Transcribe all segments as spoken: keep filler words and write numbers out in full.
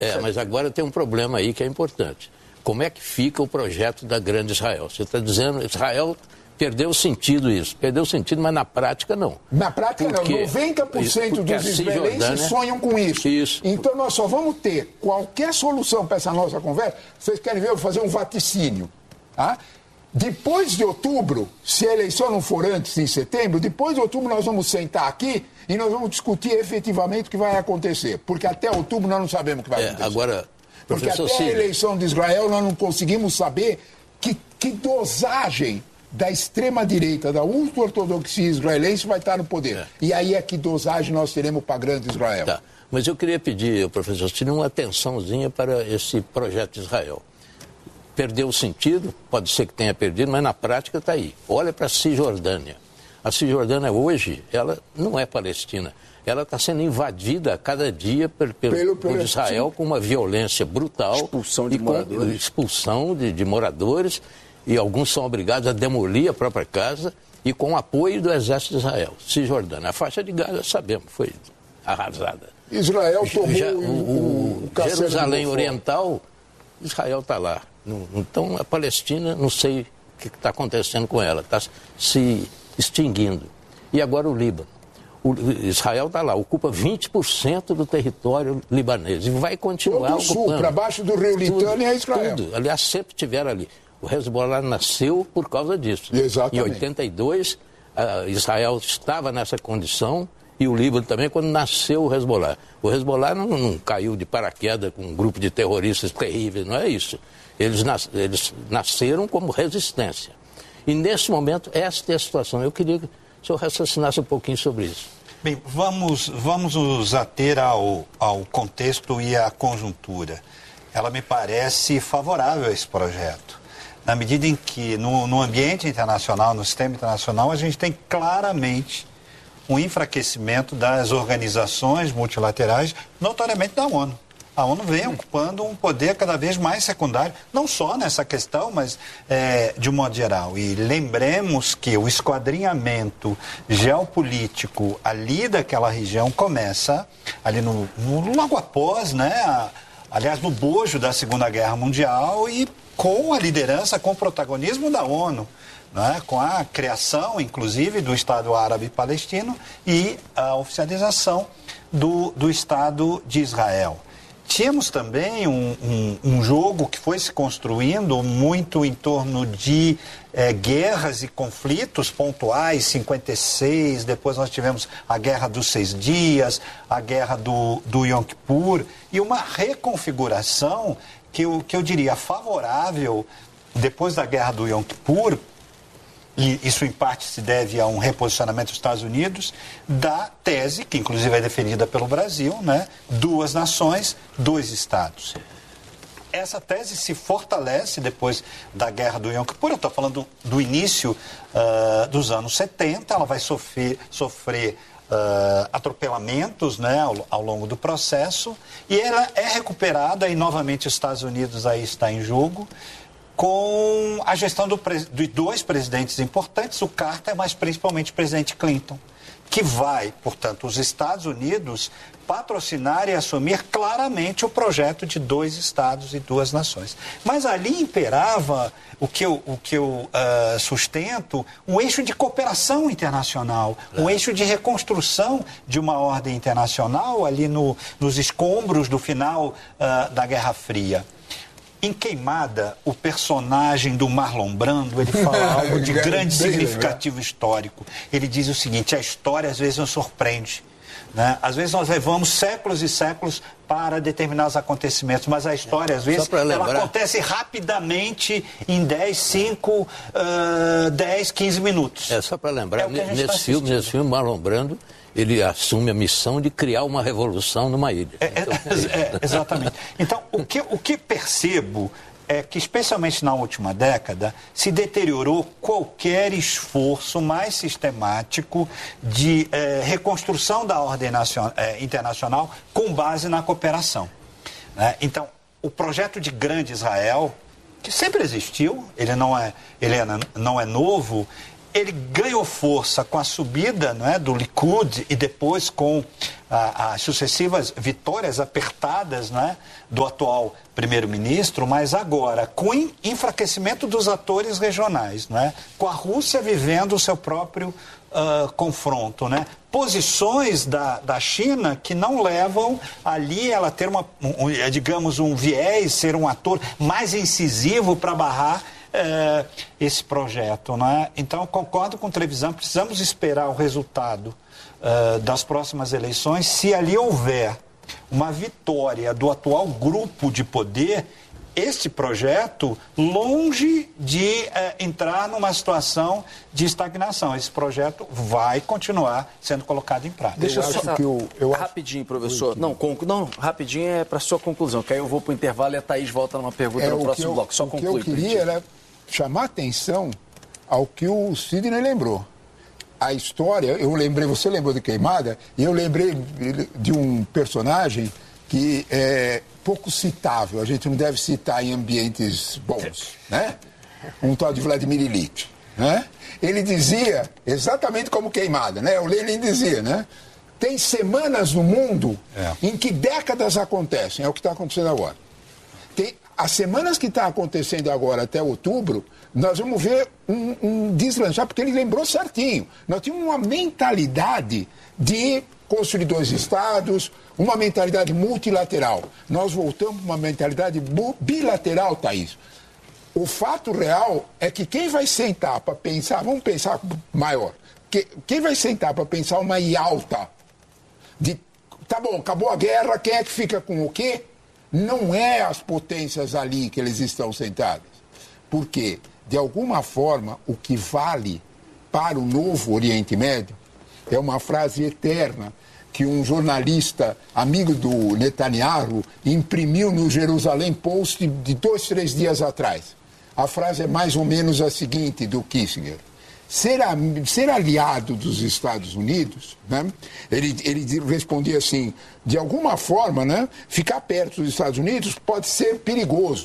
É, mas agora tem um problema aí que é importante. Como é que fica o projeto da Grande Israel? Você está dizendo Israel perdeu o sentido isso. Perdeu o sentido, mas na prática não. Na prática porque, não. noventa por cento dos israelenses sonham com isso. isso. Então nós só vamos ter qualquer solução para essa nossa conversa. Vocês querem ver eu fazer um vaticínio? Tá? Depois de outubro, se a eleição não for antes, em setembro, depois de outubro nós vamos sentar aqui e nós vamos discutir efetivamente o que vai acontecer. Porque até outubro nós não sabemos o que vai é, acontecer. Agora, porque até Cid, a eleição de Israel nós não conseguimos saber que, que dosagem da extrema-direita, da ultra-ortodoxia israelense vai estar no poder. É. E aí é que dosagem nós teremos para grande Israel. Tá. Mas eu queria pedir, professor Cid, uma atençãozinha para esse projeto de Israel. Perdeu o sentido, pode ser que tenha perdido, mas na prática está aí. Olha para a Cisjordânia. A Cisjordânia hoje, ela não é Palestina. Ela está sendo invadida a cada dia por, por, pelo, por Israel sim. com uma violência brutal. Expulsão de e com moradores. Expulsão de, de moradores. E alguns são obrigados a demolir a própria casa e com o apoio do exército de Israel. Cisjordânia. A faixa de Gaza, sabemos, foi arrasada. Israel tomou Já, o, o, o, o Jerusalém Oriental, Israel está lá. Então, a Palestina, não sei o que está acontecendo com ela, está se extinguindo. E agora o Líbano. O Israel está lá, ocupa vinte por cento do território libanês e vai continuar todo ocupando. Sul, para baixo do rio Litânia é Israel. Tudo. Aliás, sempre tiveram ali. O Hezbollah nasceu por causa disso. Exatamente. Em oitenta e dois, uh, Israel estava nessa condição e o Líbano também, quando nasceu o Hezbollah. O Hezbollah não, não caiu de paraquedas com um grupo de terroristas terríveis, não é isso. Eles, nas, eles nasceram como resistência. E, nesse momento, esta é a situação. Eu queria que o senhor raciocinasse um pouquinho sobre isso. Bem, vamos, vamos nos ater ao, ao contexto e à conjuntura. Ela me parece favorável a esse projeto. Na medida em que, no, no ambiente internacional, no sistema internacional, a gente tem claramente um enfraquecimento das organizações multilaterais, notoriamente da ONU. A ONU vem ocupando um poder cada vez mais secundário, não só nessa questão, mas é, de um modo geral. E lembremos que o esquadrinhamento geopolítico ali daquela região começa ali no, no logo após, né, a, aliás, no bojo da Segunda Guerra Mundial e com a liderança, com o protagonismo da ONU, né, com a criação, inclusive, do Estado Árabe Palestino e a oficialização do, do Estado de Israel. Tínhamos também um, um, um jogo que foi se construindo muito em torno de eh, guerras e conflitos pontuais, cinquenta e seis, depois nós tivemos a Guerra dos Seis Dias, a Guerra do, do Yom Kippur, e uma reconfiguração que eu, que eu diria favorável, depois da Guerra do Yom Kippur, e isso em parte se deve a um reposicionamento dos Estados Unidos, da tese, que inclusive é defendida pelo Brasil, né? Duas nações, dois estados. Essa tese se fortalece depois da Guerra do Yom Kippur. Eu estou falando do início uh, dos anos setenta, ela vai sofrer, sofrer uh, atropelamentos, né, ao, ao longo do processo, e ela é recuperada, e novamente os Estados Unidos aí está em jogo, com a gestão do, de dois presidentes importantes, o Carter, mas principalmente o presidente Clinton, que vai, portanto, os Estados Unidos patrocinar e assumir claramente o projeto de dois estados e duas nações. Mas ali imperava o que eu, o que eu uh, sustento, um eixo de cooperação internacional, um eixo de reconstrução de uma ordem internacional ali no, nos escombros do final uh, da Guerra Fria. Em Queimada, o personagem do Marlon Brando, ele fala algo de grande significativo histórico. Ele diz o seguinte: a história às vezes nos surpreende, né? Às vezes nós levamos séculos e séculos para determinados acontecimentos, mas a história às vezes ela acontece rapidamente em dez, cinco, dez, quinze minutos. É só para lembrar, é nesse, tá filme, nesse filme, Marlon Brando, ele assume a missão de criar uma revolução numa ilha. É, é, é, exatamente. Então, o que, o que percebo é que, especialmente na última década, se deteriorou qualquer esforço mais sistemático de é, reconstrução da ordem nacional, é, internacional com base na cooperação, né? Então, o projeto de Grande Israel, que sempre existiu, ele não é, ele é, não é novo, ele ganhou força com a subida, não é, do Likud e depois com ah, as sucessivas vitórias apertadas, não é, do atual primeiro-ministro, mas agora com o enfraquecimento dos atores regionais, não é, com a Rússia vivendo o seu próprio uh, confronto, né, posições da, da China que não levam ali ela ter uma, um, digamos, um viés, ser um ator mais incisivo para barrar É, esse projeto, né? Então, concordo com o Trevisan, precisamos esperar o resultado uh, das próximas eleições. Se ali houver uma vitória do atual grupo de poder, este projeto, longe de uh, entrar numa situação de estagnação, esse projeto vai continuar sendo colocado em prática. Deixa eu acho só... que eu, eu rapidinho, professor. Não, conc... não, rapidinho é para sua conclusão, que aí eu vou para o intervalo e a Thaís volta numa pergunta é, no próximo eu, bloco. Só o conclui. O que eu queria era chamar atenção ao que o Sidney lembrou. A história, eu lembrei, você lembrou de Queimada, e eu lembrei de um personagem que é pouco citável, a gente não deve citar em ambientes bons, né? Um tal de Vladimir Ilyich, né? Ele dizia, exatamente como Queimada, né? O Lenin dizia, né? Tem semanas no mundo é. em que décadas acontecem, é o que está acontecendo agora. Tem as semanas que está acontecendo agora até outubro, nós vamos ver um, um deslanchar, porque ele lembrou certinho. Nós tínhamos uma mentalidade de construir dois estados, uma mentalidade multilateral. Nós voltamos para uma mentalidade bilateral, Thaís. O fato real é que quem vai sentar para pensar, vamos pensar maior, que, quem vai sentar para pensar uma Yalta de, tá bom, acabou a guerra, quem é que fica com o quê? Não é as potências ali que eles estão sentados. Porque, de alguma forma, o que vale para o novo Oriente Médio é uma frase eterna que um jornalista amigo do Netanyahu imprimiu no Jerusalém Post de dois, três dias atrás. A frase é mais ou menos a seguinte, do Kissinger. Ser, a, ser aliado dos Estados Unidos, né? ele, ele respondia assim, de alguma forma, né? Ficar perto dos Estados Unidos pode ser perigoso.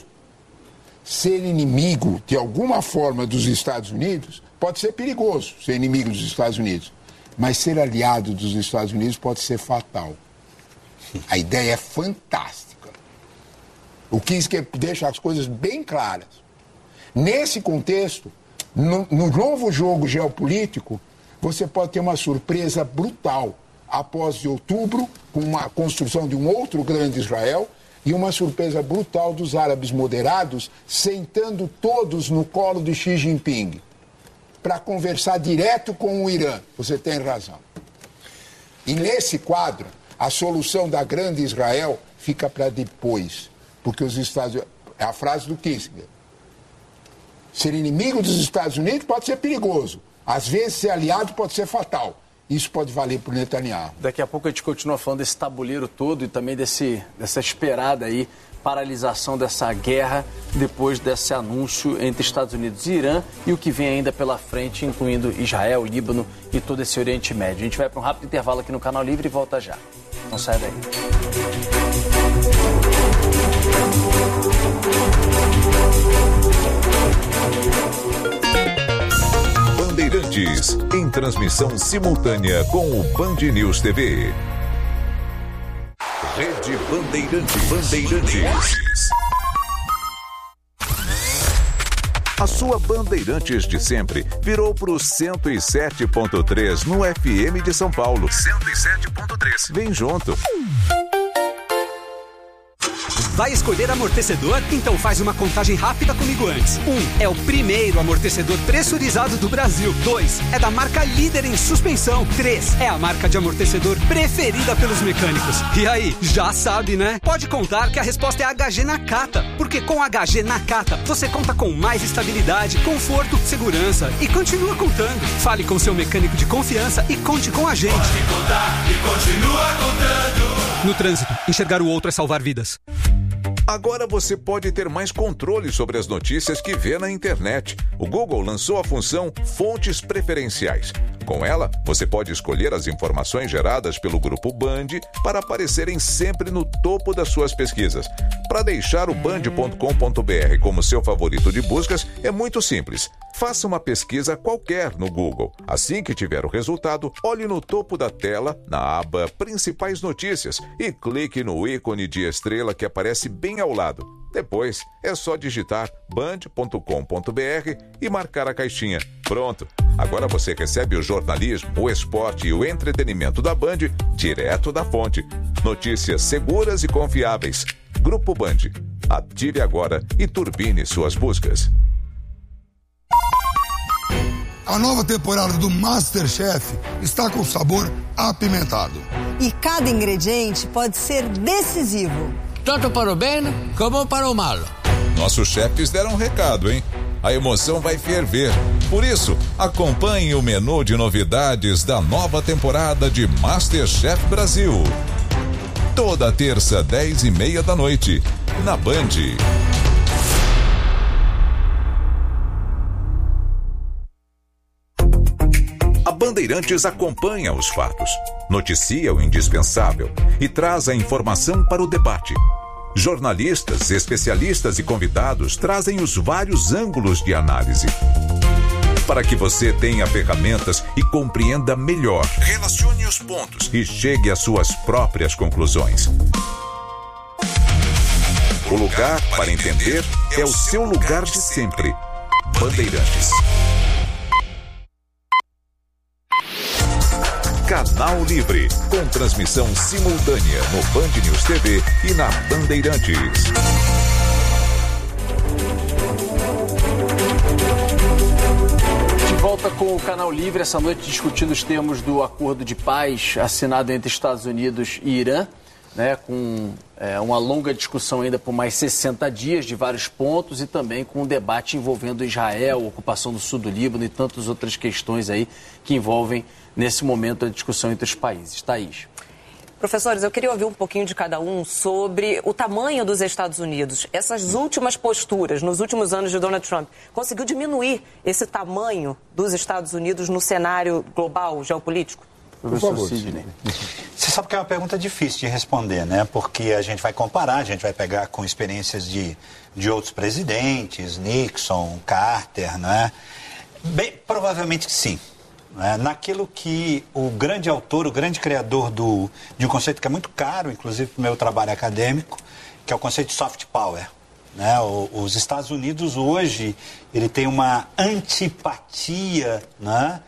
Ser inimigo, de alguma forma, dos Estados Unidos pode ser perigoso, ser inimigo dos Estados Unidos. Mas ser aliado dos Estados Unidos pode ser fatal. A ideia é fantástica. O Kissinger deixa as coisas bem claras. Nesse contexto, No, no novo jogo geopolítico, você pode ter uma surpresa brutal após de outubro, com uma construção de um outro grande Israel, e uma surpresa brutal dos árabes moderados sentando todos no colo de Xi Jinping para conversar direto com o Irã. Você tem razão. E nesse quadro, a solução da grande Israel fica para depois, porque os Estados Unidos... É a frase do Kissinger. Ser inimigo dos Estados Unidos pode ser perigoso. Às vezes, ser aliado pode ser fatal. Isso pode valer para o Netanyahu. Daqui a pouco a gente continua falando desse tabuleiro todo e também desse, dessa esperada aí paralisação dessa guerra depois desse anúncio entre Estados Unidos e Irã e o que vem ainda pela frente, incluindo Israel, Líbano e todo esse Oriente Médio. A gente vai para um rápido intervalo aqui no Canal Livre e volta já. Não sai daí. Bandeirantes, em transmissão simultânea com o Band News T V. Rede Bandeirantes. Bandeirantes. A sua Bandeirantes de sempre virou para o cento e sete ponto três no F M de São Paulo. cento e sete ponto três. Vem junto. Vai escolher amortecedor? Então faz uma contagem rápida comigo antes. Um, é o primeiro amortecedor pressurizado do Brasil. Dois, é da marca líder em suspensão. Três, é a marca de amortecedor preferida pelos mecânicos. E aí, já sabe, né? Pode contar que a resposta é H G Nakata. Porque com H G Nakata, você conta com mais estabilidade, conforto, segurança e continua contando. Fale com seu mecânico de confiança e conte com a gente. Pode contar e continua contando. No trânsito, enxergar o outro é salvar vidas. Agora você pode ter mais controle sobre as notícias que vê na internet. O Google lançou a função Fontes Preferenciais. Com ela, você pode escolher as informações geradas pelo Grupo Band para aparecerem sempre no topo das suas pesquisas. Para deixar o band ponto com ponto b r como seu favorito de buscas, é muito simples. Faça uma pesquisa qualquer no Google. Assim que tiver o resultado, olhe no topo da tela, na aba Principais Notícias, e clique no ícone de estrela que aparece bem ao lado. Depois, é só digitar band ponto com ponto b r e marcar a caixinha. Pronto! Agora você recebe o jornalismo, o esporte e o entretenimento da Band direto da fonte. Notícias seguras e confiáveis. Grupo Band. Ative agora e turbine suas buscas. A nova temporada do MasterChef está com sabor apimentado. E cada ingrediente pode ser decisivo. Tanto para o bem como para o mal. Nossos chefes deram um recado, hein? A emoção vai ferver. Por isso, acompanhe o menu de novidades da nova temporada de MasterChef Brasil. Toda terça, dez e meia da noite, na Band. A Bandeirantes acompanha os fatos, noticia o indispensável e traz a informação para o debate. Jornalistas, especialistas e convidados trazem os vários ângulos de análise. Para que você tenha ferramentas e compreenda melhor, relacione os pontos e chegue às suas próprias conclusões. O lugar para entender é o seu lugar de sempre. Bandeirantes. Canal Livre, com transmissão simultânea no Band News T V e na Bandeirantes. De volta com o Canal Livre, essa noite discutindo os termos do acordo de paz assinado entre Estados Unidos e Irã, né, com é, uma longa discussão ainda por mais sessenta dias de vários pontos e também com um debate envolvendo Israel, ocupação do sul do Líbano e tantas outras questões aí que envolvem nesse momento a discussão entre os países. Thaís. Professores, eu queria ouvir um pouquinho de cada um sobre o tamanho dos Estados Unidos. Essas últimas posturas, nos últimos anos de Donald Trump, conseguiu diminuir esse tamanho dos Estados Unidos no cenário global, geopolítico? Professor Sidney. Você sabe que é uma pergunta difícil de responder, né? Porque a gente vai comparar, a gente vai pegar com experiências de, de outros presidentes, Nixon, Carter, né? Bem, provavelmente sim. Né? Naquilo que o grande autor, o grande criador do, de um conceito que é muito caro, inclusive para o meu trabalho acadêmico, que é o conceito de soft power. Né? O, os Estados Unidos hoje, ele tem uma antipatia, né?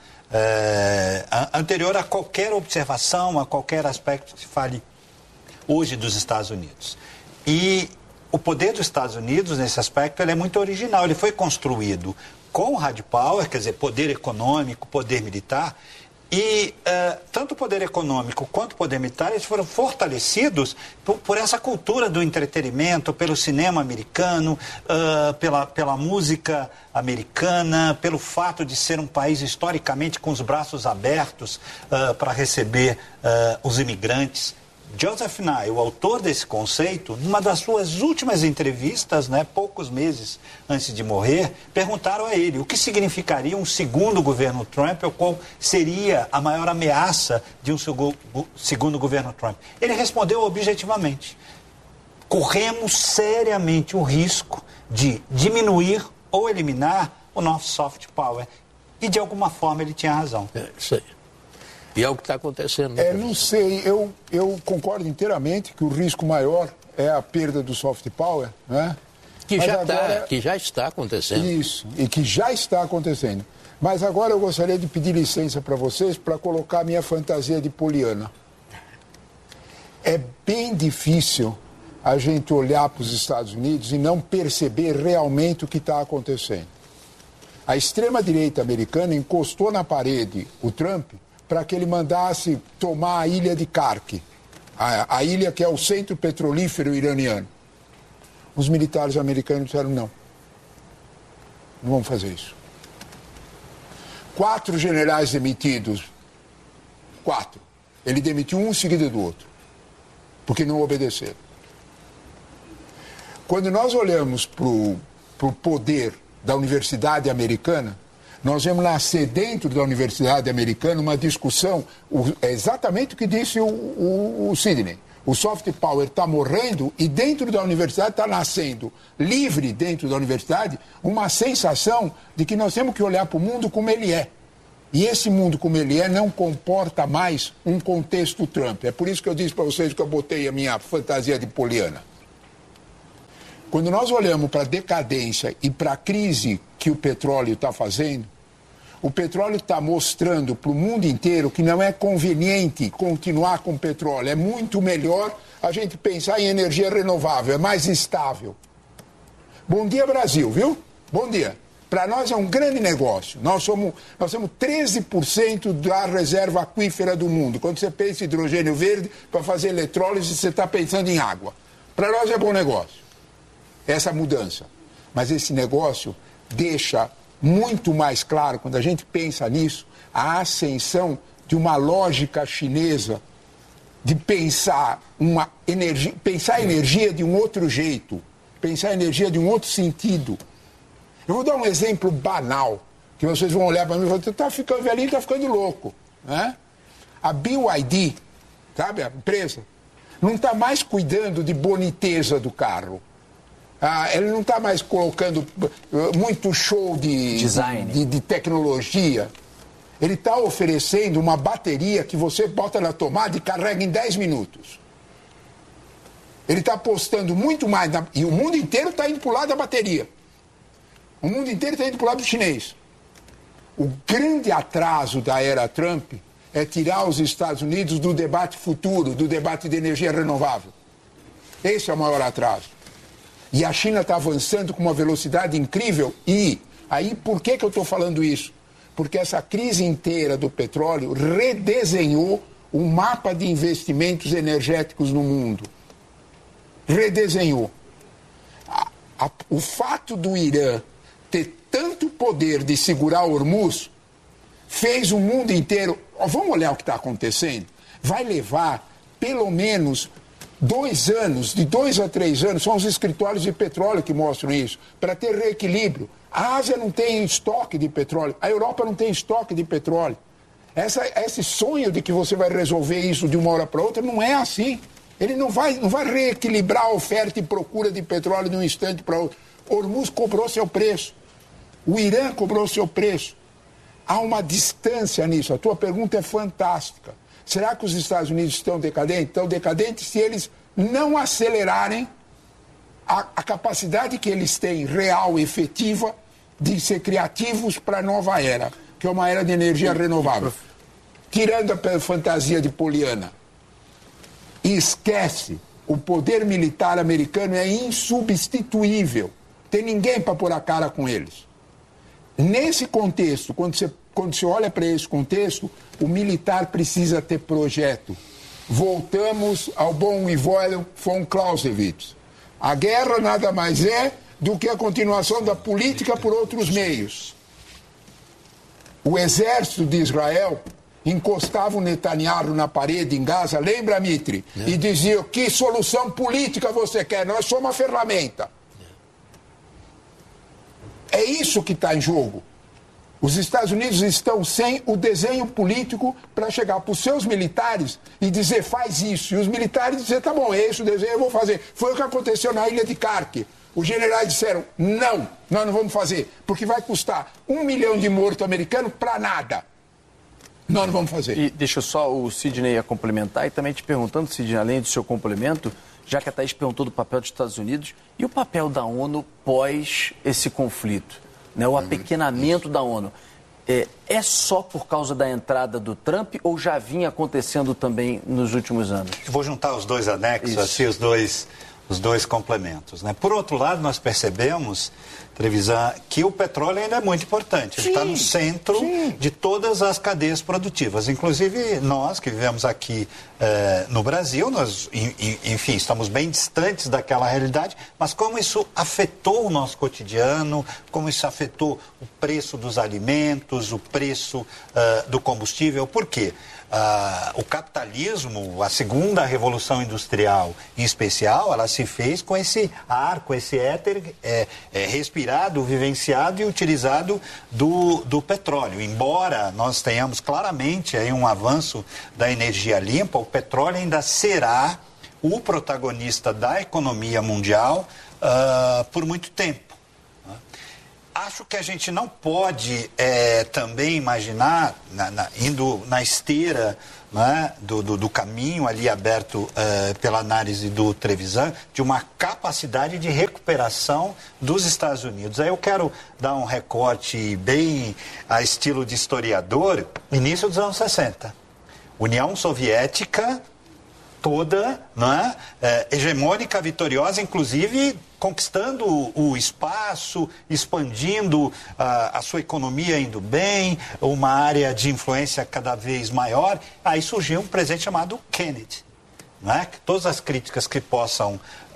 É, anterior a qualquer observação, a qualquer aspecto que se fale hoje dos Estados Unidos. E o poder dos Estados Unidos, nesse aspecto, ele é muito original. Ele foi construído com hard power, quer dizer, poder econômico, poder militar, e uh, tanto o poder econômico quanto o poder militar, eles foram fortalecidos por, por essa cultura do entretenimento, pelo cinema americano, uh, pela, pela música americana, pelo fato de ser um país historicamente com os braços abertos uh, para receber uh, os imigrantes. Joseph Nye, o autor desse conceito, numa das suas últimas entrevistas, né, poucos meses antes de morrer, perguntaram a ele o que significaria um segundo governo Trump, ou qual seria a maior ameaça de um segundo governo Trump. Ele respondeu objetivamente: corremos seriamente o risco de diminuir ou eliminar o nosso soft power. E de alguma forma ele tinha razão. É, isso aí. E é o que está acontecendo. Né? É, não sei, eu, eu concordo inteiramente que o risco maior é a perda do soft power, né? Que já, agora, tá, que já está acontecendo. Isso, e que já está acontecendo. Mas agora eu gostaria de pedir licença para vocês para colocar a minha fantasia de poliana. É bem difícil a gente olhar para os Estados Unidos e não perceber realmente o que está acontecendo. A extrema-direita americana encostou na parede o Trump para que ele mandasse tomar a ilha de Kark, a, a ilha que é o centro petrolífero iraniano. Os militares americanos disseram não, não vamos fazer isso. Quatro generais demitidos, quatro. Ele demitiu um em seguida do outro, porque não obedeceram. Quando nós olhamos para o poder da universidade americana, nós vemos nascer dentro da Universidade Americana uma discussão, o, é exatamente o que disse o, o, o Sidney. O soft power está morrendo e dentro da universidade está nascendo, livre dentro da universidade, uma sensação de que nós temos que olhar para o mundo como ele é. E esse mundo como ele é não comporta mais um contexto Trump. É por isso que eu disse para vocês que eu botei a minha fantasia de Poliana. Quando nós olhamos para a decadência e para a crise que o petróleo está fazendo, o petróleo está mostrando para o mundo inteiro que não é conveniente continuar com o petróleo. É muito melhor a gente pensar em energia renovável, é mais estável. Bom dia, Brasil, viu? Bom dia. Para nós é um grande negócio. Nós somos, nós somos treze por cento da reserva aquífera do mundo. Quando você pensa em hidrogênio verde para fazer eletrólise, você está pensando em água. Para nós é bom negócio. Essa mudança. Mas esse negócio deixa muito mais claro, quando a gente pensa nisso, a ascensão de uma lógica chinesa de pensar, uma energia, pensar a energia de um outro jeito, pensar a energia de um outro sentido. Eu vou dar um exemplo banal, que vocês vão olhar para mim e falar, você está ficando velhinho, está ficando louco. Né? A B Y D, sabe, a empresa, não está mais cuidando de boniteza do carro. Ah, ele não está mais colocando muito show de, Design. de, de tecnologia. Ele está oferecendo uma bateria que você bota na tomada e carrega em dez minutos. Ele está apostando muito mais, na, e o mundo inteiro está indo para o lado da bateria. O mundo inteiro está indo para o lado do chinês. O grande atraso da era Trump é tirar os Estados Unidos do debate futuro, do debate de energia renovável. Esse é o maior atraso. E a China está avançando com uma velocidade incrível. E aí, por que, que eu estou falando isso? Porque essa crise inteira do petróleo redesenhou o mapa de investimentos energéticos no mundo. Redesenhou. A, a, o fato do Irã ter tanto poder de segurar Hormuz fez o mundo inteiro... Ó, vamos olhar o que está acontecendo? Vai levar pelo menos... Dois anos, de dois a três anos, são os escritórios de petróleo que mostram isso, para ter reequilíbrio. A Ásia não tem estoque de petróleo, a Europa não tem estoque de petróleo. Essa, esse sonho de que você vai resolver isso de uma hora para outra não é assim. Ele não vai, não vai reequilibrar a oferta e procura de petróleo de um instante para outro. Hormuz cobrou seu preço. O Irã cobrou seu preço. Há uma distância nisso. A tua pergunta é fantástica. Será que os Estados Unidos estão decadentes? Estão decadentes se eles não acelerarem a, a capacidade que eles têm, real e efetiva, de ser criativos para a nova era, que é uma era de energia renovável. Tirando a fantasia de Poliana. E esquece, o poder militar americano é insubstituível. Tem ninguém para pôr a cara com eles. Nesse contexto, quando você, quando você olha para esse contexto, o militar precisa ter projeto. Voltamos ao bom e velho von Clausewitz. A guerra nada mais é do que a continuação da política por outros meios. O exército de Israel encostava o Netanyahu na parede em Gaza, lembra, Mitri? É. E dizia, que solução política você quer? Nós somos uma ferramenta. É isso que está em jogo. Os Estados Unidos estão sem o desenho político para chegar para os seus militares e dizer, faz isso. E os militares dizer, tá bom, é esse o desenho, eu vou fazer. Foi o que aconteceu na ilha de Kharkiv. Os generais disseram, não, nós não vamos fazer, porque vai custar um milhão de mortos americanos para nada. Nós não vamos fazer. E deixa só o Sidney a complementar e também te perguntando, Sidney, além do seu complemento, já que a Thaís perguntou do papel dos Estados Unidos, e o papel da ONU pós esse conflito, né? O apequenamento da ONU. É, é só por causa da entrada do Trump ou já vinha acontecendo também nos últimos anos? Eu vou juntar os dois anexos, Isso. assim, os dois, os dois complementos. Né? Por outro lado, nós percebemos, Trevisan, que o petróleo ainda é muito importante. Ele está no centro sim. de todas as cadeias produtivas. Inclusive, nós que vivemos aqui eh, no Brasil, nós, enfim, estamos bem distantes daquela realidade, mas como isso afetou o nosso cotidiano, como isso afetou o preço dos alimentos, o preço uh, do combustível. Por quê? Uh, o capitalismo, a segunda revolução industrial em especial, ela se fez com esse ar, com esse éter é, é, respirado, vivenciado e utilizado do, do petróleo. Embora nós tenhamos claramente aí um avanço da energia limpa, o petróleo ainda será o protagonista da economia mundial uh, por muito tempo. Né? Acho que a gente não pode é, também imaginar, na, na, indo na esteira, né, do, do, do caminho ali aberto é, pela análise do Trevisan, de uma capacidade de recuperação dos Estados Unidos. Aí eu quero dar um recorte bem a estilo de historiador, início dos anos sessenta. União Soviética toda, né, é, hegemônica, vitoriosa, inclusive conquistando o espaço, expandindo a, a sua economia indo bem, uma área de influência cada vez maior. Aí surgiu um presidente chamado Kennedy. Né? Todas as críticas que possam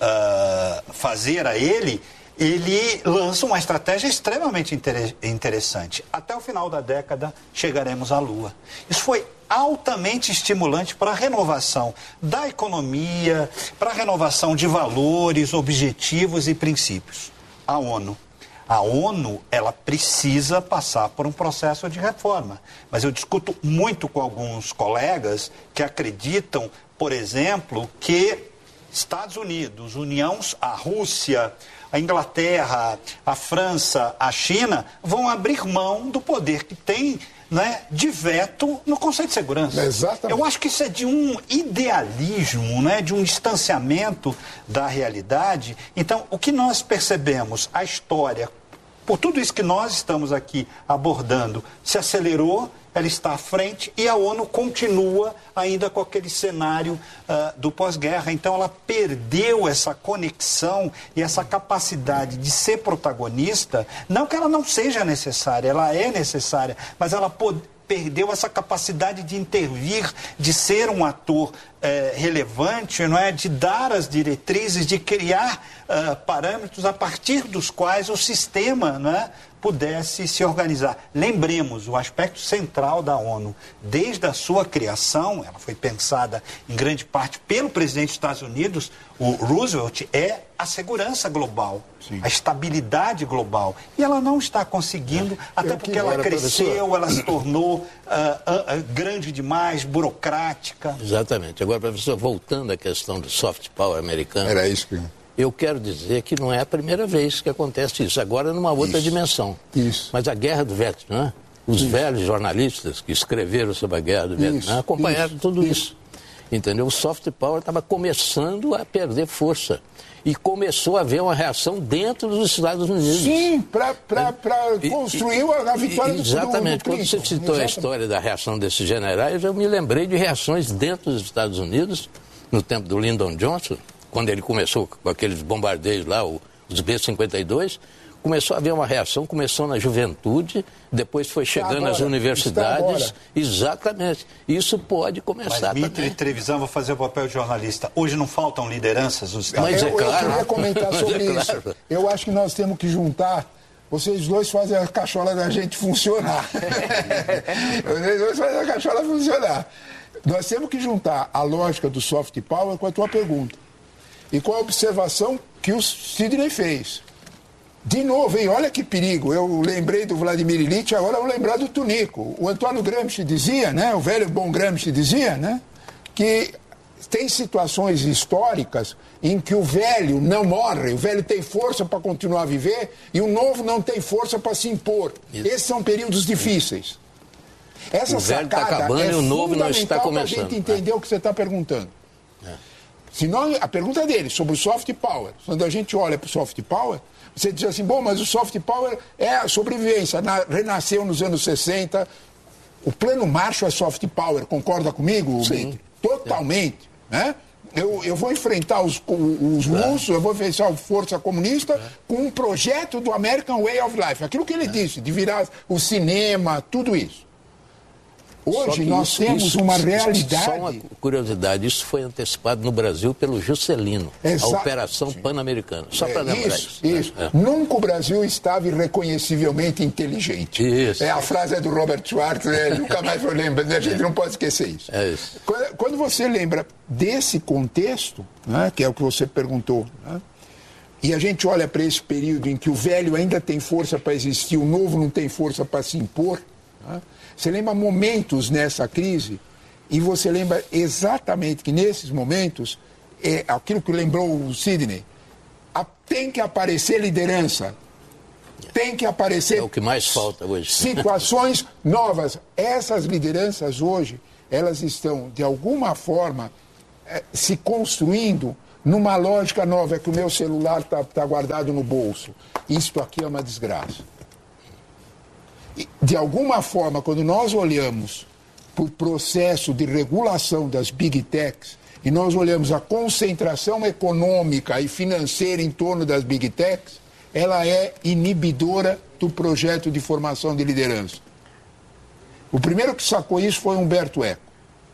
uh, fazer a ele, ele lança uma estratégia extremamente inter interessante. Até o final da década chegaremos à Lua. Isso foi altamente estimulante para a renovação da economia, para a renovação de valores, objetivos e princípios. A ONU. A ONU, ela precisa passar por um processo de reforma. Mas eu discuto muito com alguns colegas que acreditam, por exemplo, que Estados Unidos, União, a Rússia, a Inglaterra, a França, a China vão abrir mão do poder que tem, né, de veto no Conselho de Segurança. Exatamente. Eu acho que isso é de um idealismo, né, de um distanciamento da realidade. Então, o que nós percebemos, a história, por tudo isso que nós estamos aqui abordando, se acelerou, ela está à frente e a ONU continua ainda com aquele cenário uh, do pós-guerra. Então, ela perdeu essa conexão e essa capacidade de ser protagonista. Não que ela não seja necessária, ela é necessária, mas ela pode... perdeu essa capacidade de intervir, de ser um ator eh, relevante, não é? De dar as diretrizes, de criar uh, parâmetros a partir dos quais o sistema, não é, pudesse se organizar. Lembremos, o aspecto central da ONU, desde a sua criação, ela foi pensada em grande parte pelo presidente dos Estados Unidos, o Roosevelt, é a segurança global, sim, a estabilidade global. E ela não está conseguindo, até porque ela cresceu, ela se tornou uh, uh, uh, grande demais, burocrática. Exatamente. Agora, professor, voltando à questão do soft power americano... Era isso que... Eu quero dizer que não é a primeira vez que acontece isso, agora numa outra isso. dimensão. Isso. Mas a Guerra do Vietnã, os isso. velhos jornalistas que escreveram sobre a Guerra do Vietnã isso. acompanharam isso. tudo isso. isso. Entendeu? O soft power estava começando a perder força. E começou a haver uma reação dentro dos Estados Unidos. Sim, para é. construir e, a vitória e, do Exatamente. Do Quando você citou exatamente. a história da reação desses generais, eu me lembrei de reações dentro dos Estados Unidos, no tempo do Lyndon Johnson, quando ele começou com aqueles bombardeios lá, os B cinquenta e dois, começou a haver uma reação, começou na juventude, depois foi chegando agora, às universidades. Exatamente. Isso pode começar. Mas Mitre e Trevisan, vou fazer o papel de jornalista. Hoje não faltam lideranças nos Estados Unidos? Mas é eu, claro. Eu queria comentar sobre é isso. Claro. Eu acho que nós temos que juntar. Vocês dois fazem a cachola da gente funcionar. Vocês dois fazem a cachola funcionar. Nós temos que juntar a lógica do soft power com a tua pergunta. E com a observação que o Sidney fez. De novo, hein? Olha que perigo. Eu lembrei do Vladimir Ilyich, agora eu vou lembrar do Tunico. O Antônio Gramsci dizia, né? O velho bom Gramsci dizia, né? Que tem situações históricas em que o velho não morre, o velho tem força para continuar a viver e o novo não tem força para se impor. Isso. Esses são períodos difíceis. Essa o velho está sacada acabando é e o novo não está começando. Para a gente entender é. o que você está perguntando. É. Senão, a pergunta dele sobre o soft power, quando a gente olha para o soft power, você diz assim, bom, mas o soft power é a sobrevivência, na, renasceu nos anos sessenta, o plano Marshall é soft power, concorda comigo? Sim. Totalmente, é. né? Eu, eu vou enfrentar os, os russos, é. eu vou enfrentar a força comunista é. com um projeto do American Way of Life, aquilo que ele é. disse, de virar o cinema, tudo isso. Hoje nós isso, temos isso, uma realidade... Só uma curiosidade, isso foi antecipado no Brasil pelo Juscelino, Exato. a Operação Pan-Americana. Só para lembrar isso. Isso, isso. É. Nunca o Brasil estava irreconhecivelmente inteligente. Isso. É, a frase é do Robert Schwartz, né? Nunca mais foi lembrado, a gente não pode esquecer isso. É isso. Quando, quando você lembra desse contexto, né, que é o que você perguntou, né, e a gente olha para esse período em que o velho ainda tem força para existir, o novo não tem força para se impor, né, você lembra momentos nessa crise e você lembra exatamente que nesses momentos é aquilo que lembrou o Sidney, a, tem que aparecer liderança, tem que aparecer... É o que mais falta hoje. Situações novas. Essas lideranças hoje, elas estão, de alguma forma, é, se construindo numa lógica nova, é que o meu celular está tá guardado no bolso. Isto aqui é uma desgraça. E, de alguma forma, quando nós olhamos para o processo de regulação das Big Techs, e nós olhamos a concentração econômica e financeira em torno das Big Techs, ela é inibidora do projeto de formação de liderança. O primeiro que sacou isso foi Humberto Eco.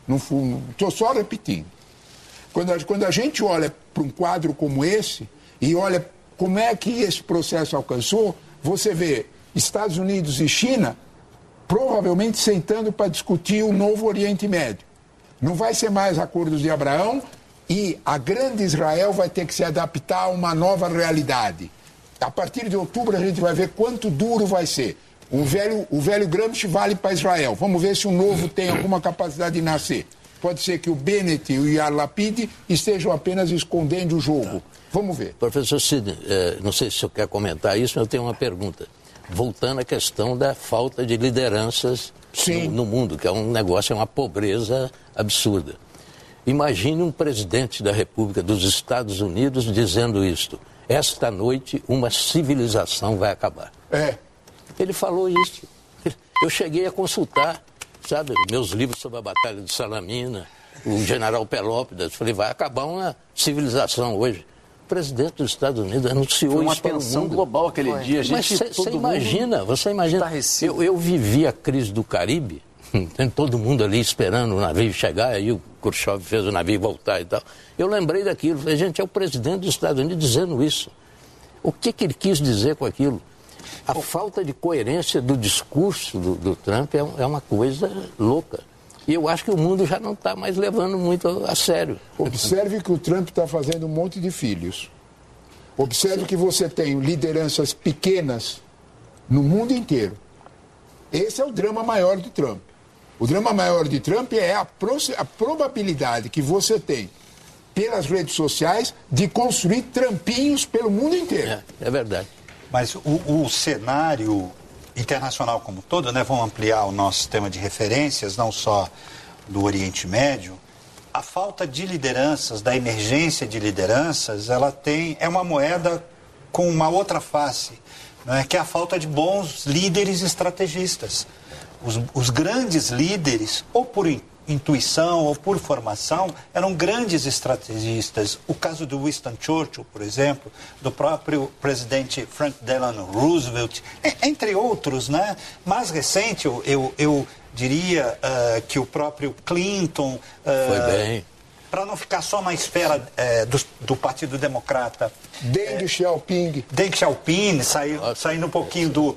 Estou só repetindo. Quando a, quando a gente olha para um quadro como esse e olha como é que esse processo alcançou, você vê Estados Unidos e China provavelmente sentando para discutir o novo Oriente Médio. Não vai ser mais acordos de Abraão e a grande Israel vai ter que se adaptar a uma nova realidade. A partir de outubro a gente vai ver quanto duro vai ser. O velho, o velho Gramsci vale para Israel. Vamos ver se o novo tem alguma capacidade de nascer. Pode ser que o Bennett e o Yair Lapid estejam apenas escondendo o jogo. Vamos ver. Professor Sidney, eh, não sei se o senhor quer comentar isso, mas eu tenho uma pergunta. Voltando à questão da falta de lideranças no, no mundo, que é um negócio, é uma pobreza absurda. Imagine um presidente da República dos Estados Unidos dizendo isto: esta noite uma civilização vai acabar. É. Ele falou isso. Eu cheguei a consultar, sabe, meus livros sobre a Batalha de Salamina, o general Pelópidas. Falei, vai acabar uma civilização hoje. O presidente dos Estados Unidos anunciou Foi uma isso para o tensão mundo. global aquele Foi. dia. A gente, Mas você imagina, você imagina. Eu, eu vivi a crise do Caribe, tem todo mundo ali esperando o navio chegar, aí o Khrushchev fez o navio voltar e tal. Eu lembrei daquilo, falei, gente, é o presidente dos Estados Unidos dizendo isso. O que, que ele quis dizer com aquilo? A falta de coerência do discurso do, do Trump é, é uma coisa louca. E eu acho que o mundo já não está mais levando muito a sério. Observe que o Trump está fazendo um monte de filhos. Observe que você tem lideranças pequenas no mundo inteiro. Esse é o drama maior de Trump. O drama maior de Trump é a, pro, a probabilidade que você tem, pelas redes sociais, de construir trampinhos pelo mundo inteiro. É, é verdade. Mas o, o cenário internacional como um todo, né, vamos ampliar o nosso sistema de referências, não só do Oriente Médio, a falta de lideranças, da emergência de lideranças, ela tem, é uma moeda com uma outra face, né, que é a falta de bons líderes estrategistas. Os, os grandes líderes, ou por intuição ou por formação, eram grandes estrategistas. O caso do Winston Churchill, por exemplo, do próprio presidente Frank Delano Roosevelt, entre outros, né? Mais recente, eu, eu, eu diria uh, que o próprio Clinton... Uh, Foi bem. Para não ficar só na esfera uh, do, do Partido Democrata. Deng Xiaoping. Deng Xiaoping, saiu, saindo um pouquinho do, uh,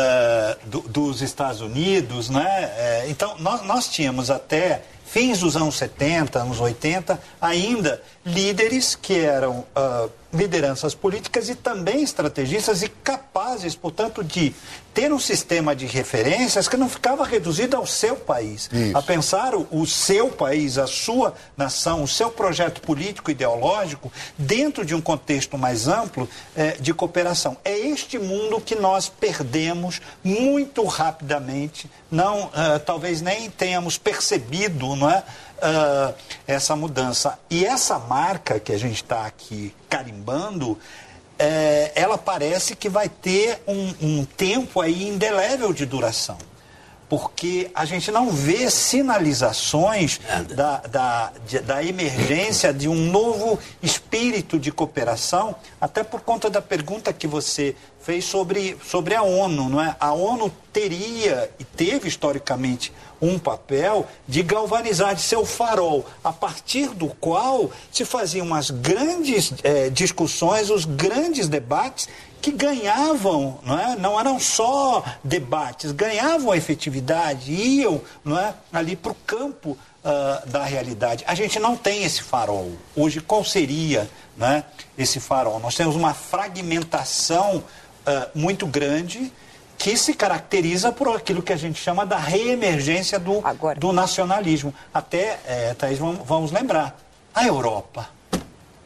do, dos Estados Unidos, né? Uh, então, nós, nós tínhamos até fins dos anos setenta, anos oitenta, ainda líderes que eram uh, lideranças políticas e também estrategistas e capazes, portanto, de ter um sistema de referências que não ficava reduzido ao seu país. Isso. A pensar o, o seu país, a sua nação, o seu projeto político ideológico dentro de um contexto mais amplo eh, de cooperação. É este mundo que nós perdemos muito rapidamente, não, uh, talvez nem tenhamos percebido, não é? Uh, essa mudança. E essa marca que a gente está aqui carimbando, é, ela parece que vai ter um, um tempo aí indelével de duração. Porque a gente não vê sinalizações da, da, de, da emergência de um novo espírito de cooperação, até por conta da pergunta que você fez sobre, sobre a ONU, não é? A ONU teria e teve historicamente um papel de galvanizar, de ser o farol, a partir do qual se faziam as grandes eh, discussões, os grandes debates que ganhavam, não é? Não eram só debates, ganhavam a efetividade, iam, não é? Ali para o campo uh, da realidade. A gente não tem esse farol. Hoje, qual seria, não é, esse farol? Nós temos uma fragmentação uh, muito grande que se caracteriza por aquilo que a gente chama da reemergência do, do nacionalismo. Até, é, Thaís, vamos, vamos lembrar, a Europa.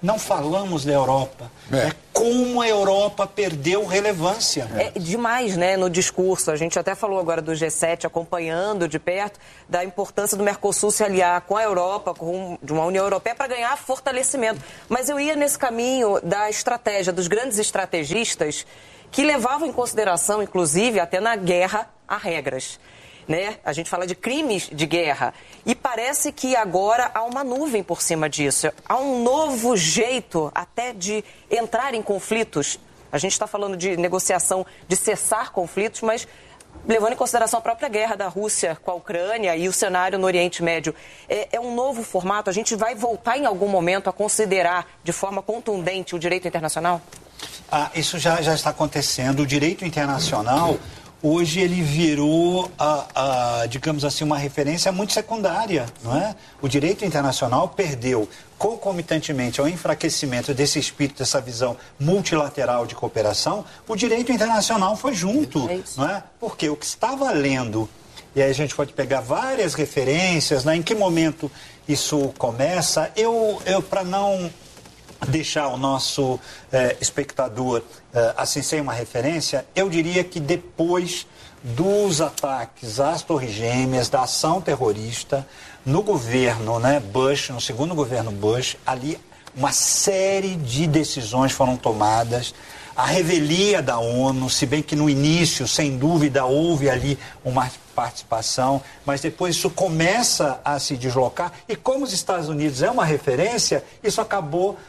não falamos da Europa. É. É como a Europa perdeu relevância. É demais, né, no discurso. A gente até falou agora do G sete, acompanhando de perto, da importância do Mercosul se aliar com a Europa, com de uma União Europeia, para ganhar fortalecimento. Mas eu ia nesse caminho da estratégia, dos grandes estrategistas, que levavam em consideração, inclusive, até na guerra, a regras. Né? A gente fala de crimes de guerra e parece que agora há uma nuvem por cima disso. Há um novo jeito até de entrar em conflitos. A gente está falando de negociação, de cessar conflitos, mas levando em consideração a própria guerra da Rússia com a Ucrânia e o cenário no Oriente Médio. É, é um novo formato. A gente vai voltar em algum momento a considerar de forma contundente o direito internacional? Ah, isso já, já está acontecendo. O direito internacional... Hoje ele virou, a, a, digamos assim, uma referência muito secundária, não é? O direito internacional perdeu, concomitantemente ao enfraquecimento desse espírito, dessa visão multilateral de cooperação, o direito internacional foi junto, é não é? Porque o que está valendo, e aí a gente pode pegar várias referências, né? Em que momento isso começa, eu, eu para não... deixar o nosso eh, espectador eh, assim sem uma referência, eu diria que depois dos ataques às Torres Gêmeas, da ação terrorista, no governo, né, Bush, no segundo governo Bush, ali uma série de decisões foram tomadas. A revelia da ONU, se bem que no início, sem dúvida, houve ali uma participação, mas depois isso começa a se deslocar e como os Estados Unidos é uma referência, isso acabou uh,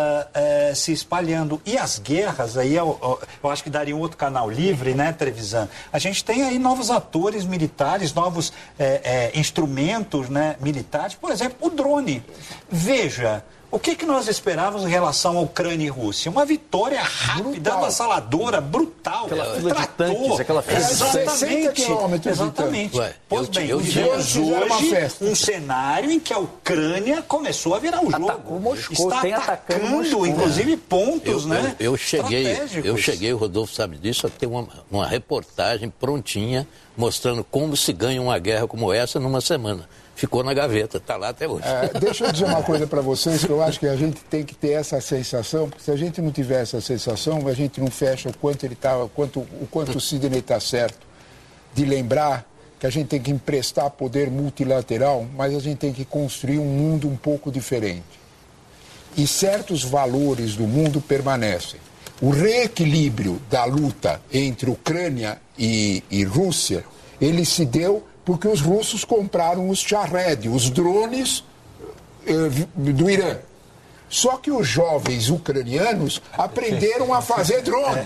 uh, se espalhando. E as guerras, aí eu, eu acho que daria um outro canal livre, né, Trevisan? A gente tem aí novos atores militares, novos eh, eh, instrumentos, né, militares, por exemplo, o drone. Veja... O que, que nós esperávamos em relação à Ucrânia e Rússia? Uma vitória rápida, avassaladora, brutal. Aquela fila de tanques, aquela fila de Exatamente. Exatamente. Ué, pois eu, bem, eu, vivemos eu, hoje um cenário em que a Ucrânia começou a virar o jogo. Atacou Moscou, Está tem atacando, Moscou, inclusive, pontos, eu, né? Eu, eu cheguei, estratégicos. eu cheguei, o Rodolfo sabe disso, a ter uma, uma reportagem prontinha mostrando como se ganha uma guerra como essa numa semana. Ficou na gaveta, está lá até hoje. É, deixa eu dizer uma coisa para vocês, que eu acho que a gente tem que ter essa sensação, porque se a gente não tiver essa sensação, a gente não fecha o quanto ele tá, o quanto, o quanto o Sidney está certo, de lembrar que a gente tem que emprestar poder multilateral, mas a gente tem que construir um mundo um pouco diferente. E certos valores do mundo permanecem. O reequilíbrio da luta entre Ucrânia e, e Rússia, ele se deu porque os russos compraram os Shahed, os drones eh, do Irã. Só que os jovens ucranianos aprenderam a fazer drone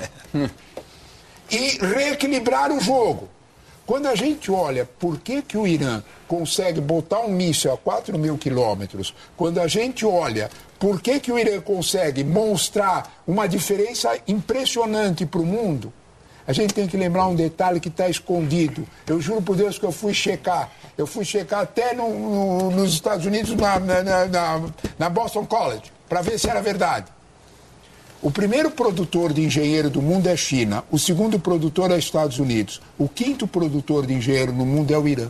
e reequilibraram o jogo. Quando a gente olha por que, que o Irã consegue botar um míssil a quatro mil quilômetros, quando a gente olha por que, que o Irã consegue mostrar uma diferença impressionante para o mundo, a gente tem que lembrar um detalhe que está escondido. Eu juro por Deus que eu fui checar. Eu fui checar até no, no, nos Estados Unidos, na, na, na, na Boston College, para ver se era verdade. O primeiro produtor de engenheiro do mundo é a China. O segundo produtor é os Estados Unidos. O quinto produtor de engenheiro no mundo é o Irã.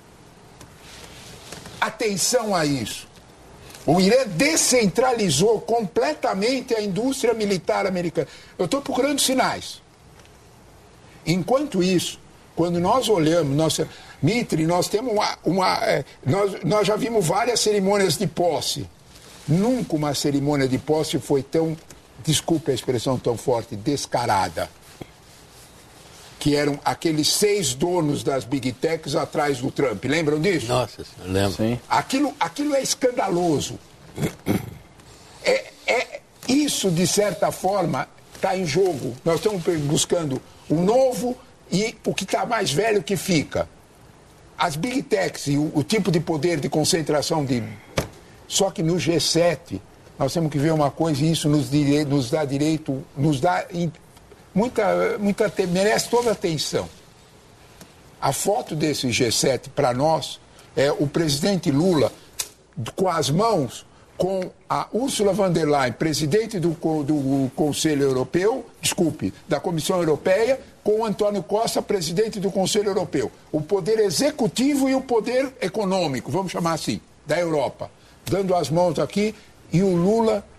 Atenção a isso. O Irã descentralizou completamente a indústria militar americana. Eu estou procurando sinais. Enquanto isso, quando nós olhamos, nós, Mitre, nós temos uma. uma é, nós, nós já vimos várias cerimônias de posse. Nunca uma cerimônia de posse foi tão, desculpe a expressão tão forte, descarada. Que eram aqueles seis donos das Big Techs atrás do Trump. Lembram disso? Nossa, eu lembro. Sim. Aquilo, aquilo é escandaloso. É, é, isso, de certa forma, está em jogo. Nós estamos buscando o novo e o que está mais velho que fica. As Big Techs e o, o tipo de poder de concentração de... Só que no G sete, nós temos que ver uma coisa e isso nos, dire... nos dá direito, nos dá muita, muita... merece toda a atenção. A foto desse G sete, para nós, é o presidente Lula com as mãos com a Ursula von der Leyen, presidente do, do Conselho Europeu, desculpe, da Comissão Europeia, com o Antônio Costa, presidente do Conselho Europeu. O poder executivo e o poder econômico, vamos chamar assim, da Europa. Dando as mãos aqui, e o Lula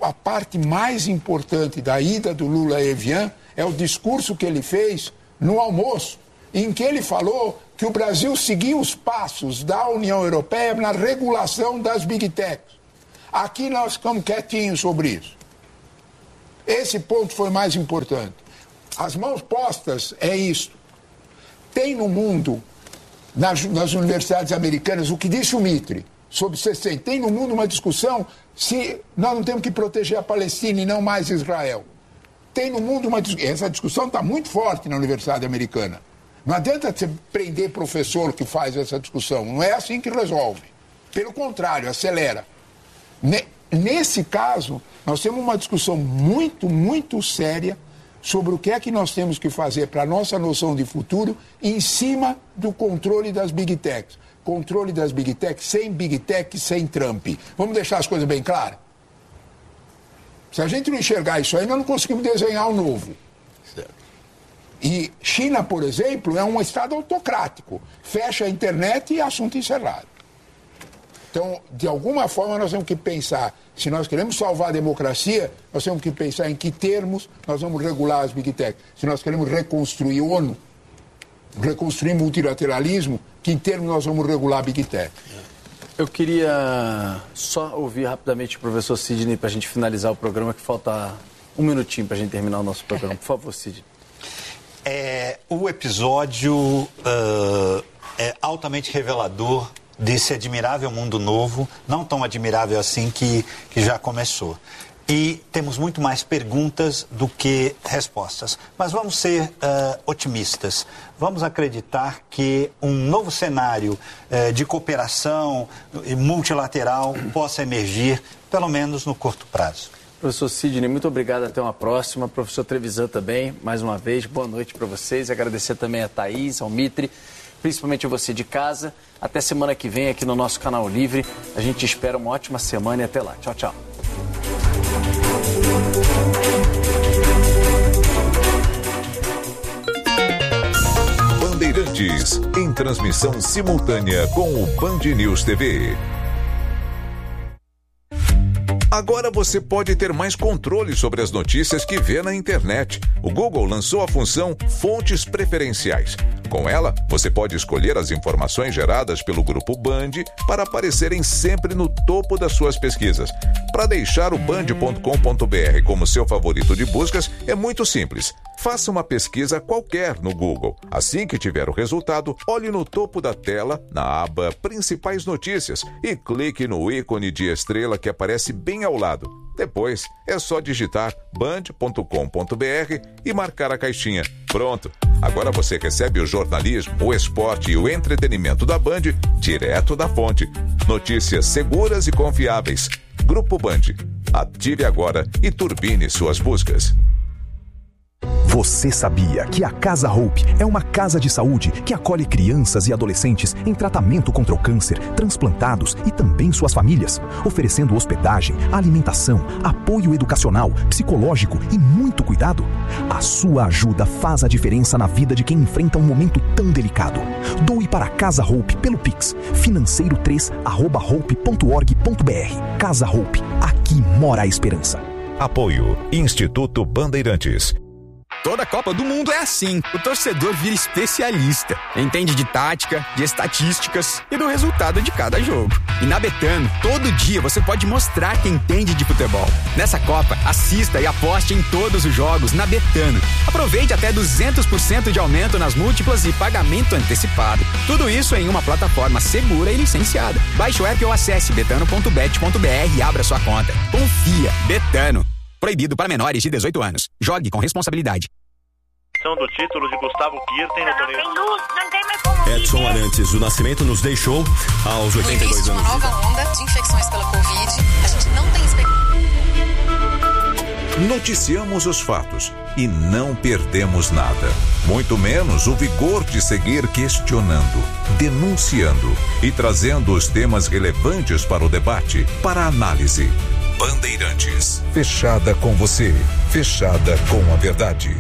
a parte mais importante da ida do Lula a Evian é o discurso que ele fez no almoço, em que ele falou que o Brasil seguia os passos da União Europeia na regulação das Big Techs. Aqui nós ficamos quietinhos sobre isso. Esse ponto foi mais importante. As mãos postas é isso. Tem no mundo, nas, nas universidades americanas, o que disse o Mitre sobre sessenta. Tem no mundo uma discussão se nós não temos que proteger a Palestina e não mais Israel. Tem no mundo uma discussão. Essa discussão está muito forte na universidade americana. Não adianta você prender professor que faz essa discussão. Não é assim que resolve. Pelo contrário, acelera. Nesse caso, nós temos uma discussão muito, muito séria sobre o que é que nós temos que fazer para a nossa noção de futuro em cima do controle das Big Techs. Controle das Big Techs sem Big Tech, sem Trump. Vamos deixar as coisas bem claras? Se a gente não enxergar isso aí, nós não conseguimos desenhar o novo. Certo. E China, por exemplo, é um estado autocrático. Fecha a internet e assunto encerrado. Então, de alguma forma, nós temos que pensar, se nós queremos salvar a democracia, nós temos que pensar em que termos nós vamos regular as Big Tech. Se nós queremos reconstruir a ONU, reconstruir multilateralismo, que em termos nós vamos regular a Big Tech. Eu queria só ouvir rapidamente o professor Sidney para a gente finalizar o programa, que falta um minutinho para a gente terminar o nosso programa. Por favor, Sidney. É, o episódio uh, é altamente revelador desse admirável mundo novo, não tão admirável assim que, que já começou. E temos muito mais perguntas do que respostas. Mas vamos ser uh, otimistas. Vamos acreditar que um novo cenário uh, de cooperação multilateral possa emergir, pelo menos no curto prazo. Professor Sidney, muito obrigado, até uma próxima. Professor Trevisan também, mais uma vez, boa noite para vocês. Agradecer também a Thaís, ao Mitre, principalmente a você de casa. Até semana que vem aqui no nosso Canal Livre. A gente espera uma ótima semana e até lá. Tchau, tchau. Bandeirantes, em transmissão simultânea com o Band News T V. Agora você pode ter mais controle sobre as notícias que vê na internet. O Google lançou a função Fontes Preferenciais. Com ela, você pode escolher as informações geradas pelo Grupo Band para aparecerem sempre no topo das suas pesquisas. Para deixar o band ponto com ponto br como seu favorito de buscas, é muito simples. Faça uma pesquisa qualquer no Google. Assim que tiver o resultado, olhe no topo da tela, na aba Principais Notícias, e clique no ícone de estrela que aparece bem ao lado. Depois, é só digitar band ponto com ponto br e marcar a caixinha. Pronto! Agora você recebe o jornalismo, o esporte e o entretenimento da Band direto da fonte. Notícias seguras e confiáveis. Grupo Band. Ative agora e turbine suas buscas. Você sabia que a Casa Hope é uma casa de saúde que acolhe crianças e adolescentes em tratamento contra o câncer, transplantados e também suas famílias, oferecendo hospedagem, alimentação, apoio educacional, psicológico e muito cuidado? A sua ajuda faz a diferença na vida de quem enfrenta um momento tão delicado. Doe para a Casa Hope pelo Pix, financeiro três arroba hope ponto org ponto br. Casa Hope, aqui mora a esperança. Apoio Instituto Bandeirantes. Toda Copa do Mundo é assim. O torcedor vira especialista. Entende de tática, de estatísticas e do resultado de cada jogo. E na Betano, todo dia você pode mostrar que entende de futebol. Nessa Copa, assista e aposte em todos os jogos na Betano. Aproveite até duzentos por cento de aumento nas múltiplas e pagamento antecipado. Tudo isso em uma plataforma segura e licenciada. Baixe o app ou acesse betano ponto bet ponto br e abra sua conta. Confia. Betano. Proibido para menores de dezoito anos. Jogue com responsabilidade. Do título de Gustavo Kirten no torneio. Não tem luz, não tem mais como Edson viver. Arantes, o Nascimento nos deixou aos oitenta e dois anos. Uma nova onda de infecções pela Covid. A gente não tem expectativa. Noticiamos os fatos e não perdemos nada. Muito menos o vigor de seguir questionando, denunciando e trazendo os temas relevantes para o debate, para a análise. Bandeirantes. Fechada com você. Fechada com a verdade.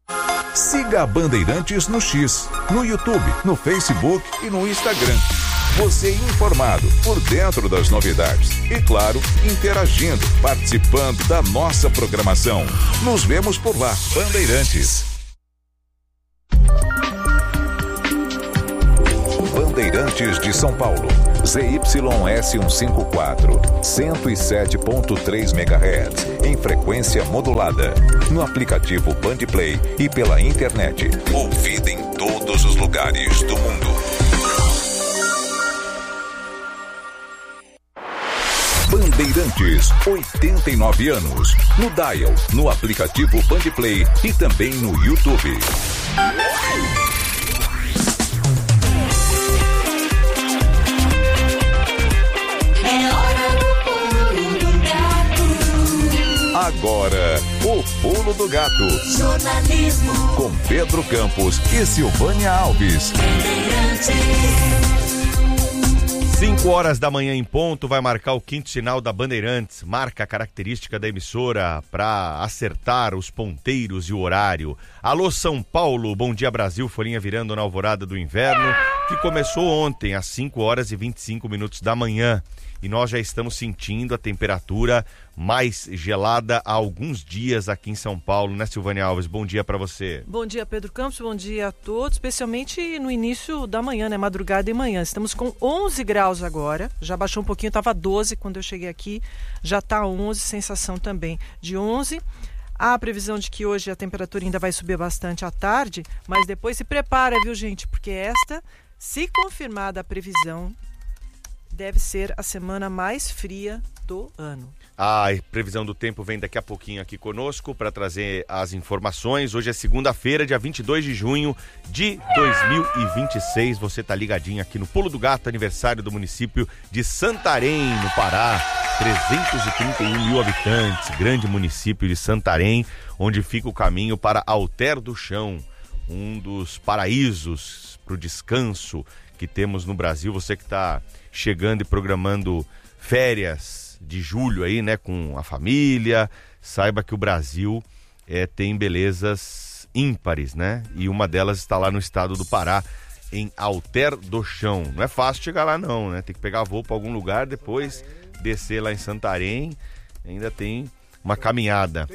Siga a Bandeirantes no X, no YouTube, no Facebook e no Instagram. Você informado, por dentro das novidades. E claro, interagindo, participando da nossa programação. Nos vemos por lá, Bandeirantes. Bandeirantes de São Paulo, Z Y S cento e cinquenta e quatro, cento e sete ponto três megahertz, em frequência modulada, no aplicativo Bandplay e pela internet, ouvida em todos os lugares do mundo. Bandeirantes, oitenta e nove anos, no Dial, no aplicativo Bandplay e também no YouTube. Agora, o Pulo do Gato. Jornalismo. Com Pedro Campos e Silvânia Alves. cinco horas da manhã em ponto vai marcar o quinto sinal da Bandeirantes. Marca a característica da emissora para acertar os ponteiros e o horário. Alô São Paulo, bom dia Brasil, folhinha virando na alvorada do inverno, que começou ontem às cinco horas e vinte e cinco minutos da manhã. E nós já estamos sentindo a temperatura mais gelada há alguns dias aqui em São Paulo, né, Silvânia Alves? Bom dia para você. Bom dia, Pedro Campos, bom dia a todos, especialmente no início da manhã, né, madrugada e manhã. Estamos com onze graus agora, já baixou um pouquinho, estava doze quando eu cheguei aqui, já está onze, sensação também de onze. Há a previsão de que hoje a temperatura ainda vai subir bastante à tarde, mas depois se prepara, viu, gente? Porque esta, se confirmada a previsão, deve ser a semana mais fria do ano. A previsão do tempo vem daqui a pouquinho aqui conosco para trazer as informações. Hoje é segunda-feira, dia vinte e dois de junho de dois mil e vinte e seis. Você tá ligadinho aqui no Pulo do Gato, aniversário do município de Santarém, no Pará. trezentos e trinta e um mil habitantes, grande município de Santarém, onde fica o caminho para Alter do Chão, um dos paraísos para o descanso que temos no Brasil. Você que está chegando e programando férias de julho aí, né, com a família, saiba que o Brasil é, tem belezas ímpares, né? E uma delas está lá no estado do Pará, em Alter do Chão. Não é fácil chegar lá não, né? Tem que pegar voo para algum lugar, depois descer lá em Santarém. Ainda tem uma caminhada